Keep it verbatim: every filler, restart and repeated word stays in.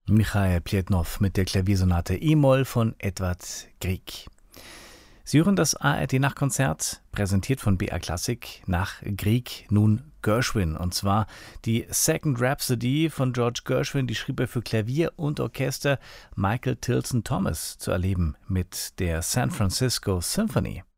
Michail Pletnow mit der Klaviersonate E-Moll von Edvard Grieg. Sie hören das A R D-Nachtkonzert, präsentiert von B R Klassik, nach Grieg nun Gershwin. Und zwar die Second Rhapsody von George Gershwin, die schrieb er für Klavier und Orchester. Michael Tilson Thomas zu erleben mit der San Francisco Symphony.